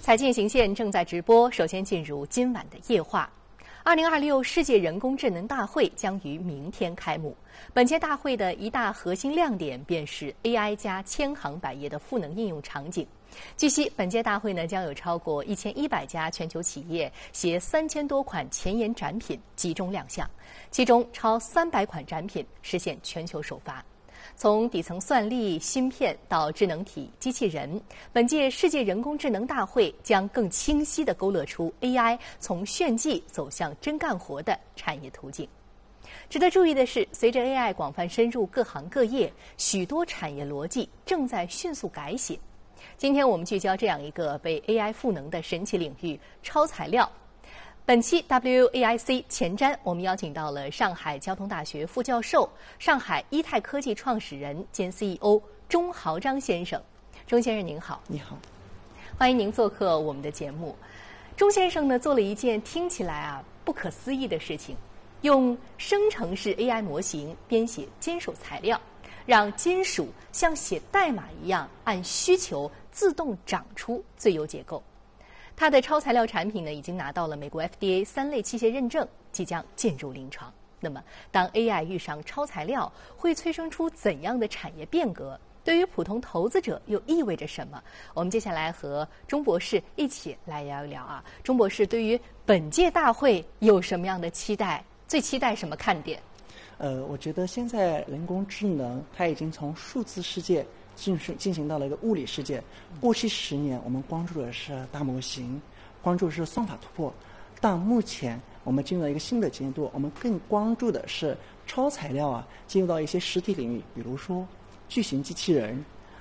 财经行线正在直播，首先进入今晚的夜话。2026世界人工智能大会将于明天开幕。本届大会的一大核心亮点便是 AI 加千行百业的赋能应用场景。据悉，本届大会将有超过1100家全球企业携3000多款前沿展品集中亮相，其中超300款展品实现全球首发。从底层算力、芯片到智能体、机器人，本届世界人工智能大会将更清晰地勾勒出 AI 从炫技走向真干活的产业途径。值得注意的是，随着 AI 广泛深入各行各业，许多产业逻辑正在迅速改写。今天我们聚焦这样一个被 AI 赋能的神奇领域——超材料。本期 WAIC 前瞻，我们邀请到了上海交通大学副教授、上海一泰科技创始人兼 CEO 钟豪章先生。钟先生您好。 你好， 欢迎您做客我们的节目。钟先生做了一件听起来不可思议的事情，用生成式 AI 模型编写金属材料，让金属像写代码一样按需求自动长出最优结构。它的超材料产品已经拿到了美国 FDA 3类器械认证，即将进入临床。那么，当 AI 遇上超材料，会催生出怎样的产业变革？对于普通投资者又意味着什么？我们接下来和钟博士一起来聊一聊钟博士对于本届大会有什么样的期待？最期待什么看点？ 我觉得现在人工智能它已经从数字世界进行到了一个物理世界。过去10年，我们关注的是大模型，关注的是算法突破。但目前我们进入了一个新的阶段，我们更关注的是超材料进入到一些实体领域，比如说巨型机器人，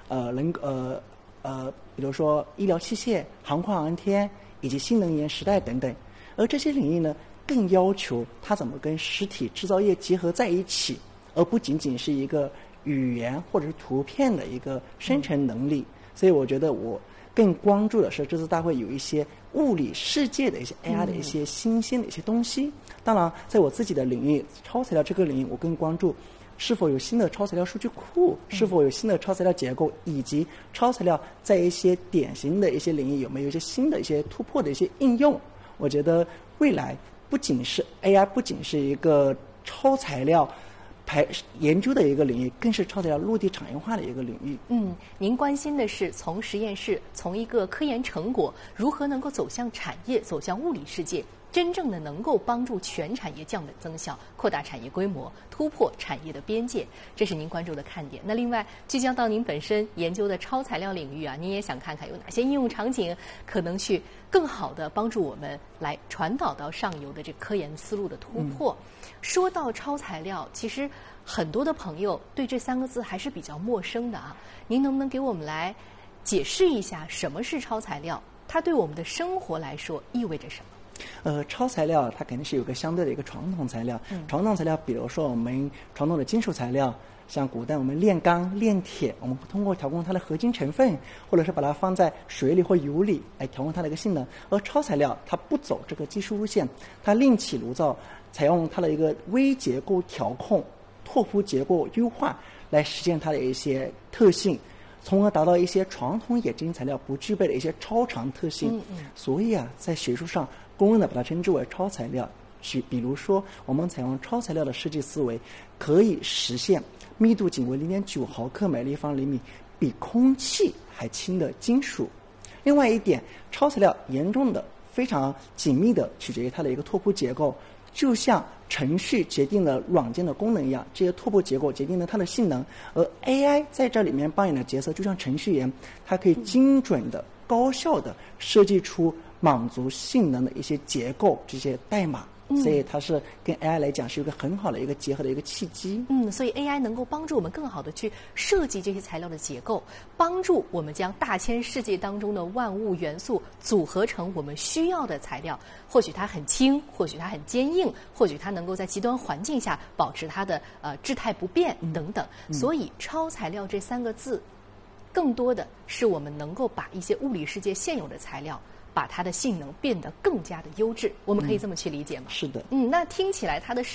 比如说医疗器械、航空航天以及新能源时代等等。而这些领域更要求它怎么跟实体制造业结合在一起，而不仅仅是一个语言或者是图片的一个生成能力。所以我觉得我更关注的是这次大会有一些物理世界的一些 AI 的一些新鲜的一些东西。当然，在我自己的领域超材料这个领域，我更关注是否有新的超材料数据库，是否有新的超材料结构，以及超材料在一些典型的一些领域有没有一些新的一些突破的一些应用。我觉得未来不仅是 AI， 不仅是一个超材料研究的一个领域，更是超材料落地产业化的一个领域。 您关心的是从实验室，从一个科研成果如何能够走向产业，走向物理世界，真正的能够帮助全产业降本增效，扩大产业规模，突破产业的边界，这是您关注的看点。那另外聚焦到您本身研究的超材料领域您也想看看有哪些应用场景可能去更好的帮助我们来传导到上游的这个科研思路的突破。说到超材料，其实很多的朋友对这3个字还是比较陌生的您能不能给我们来解释一下什么是超材料？它对我们的生活来说意味着什么？ 超材料它肯定是有个相对的一个传统材料。传统材料，比如说我们传统的金属材料，像古代我们炼钢、炼铁，我们通过调控它的合金成分，或者是把它放在水里或油里来调控它的一个性能。而超材料它不走这个技术路线，它另起炉灶，采用它的一个微结构调控、拓扑结构优化来实现它的一些特性，从而达到一些传统冶金材料不具备的一些超长特性。所以在学术上公认的把它称之为超材料。比如说我们采用超材料的设计思维，可以实现密度仅为0.9毫克每立方厘米，比空气还轻的金属。另外一点，超材料严重的非常紧密的取决于它的一个拓扑结构，就像程序决定了软件的功能一样，这些拓扑结构决定了它的性能。而 AI 在这里面扮演的角色就像程序员，它可以精准的、高效的设计出满足性能的一些结构，这些代码。所以它是跟 AI 来讲是一个很好的一个结合的一个契机。 所以 AI 能够帮助我们更好的去设计这些材料的结构，帮助我们将大千世界当中的万物元素组合成我们需要的材料。或许它很轻，或许它很坚硬，或许它能够在极端环境下保持它的质态不变等等。所以超材料这3个字，更多的是我们能够把一些物理世界现有的材料，把它的性能变得更加的优质，我们可以这么去理解吗？ 是的。 那听起来它的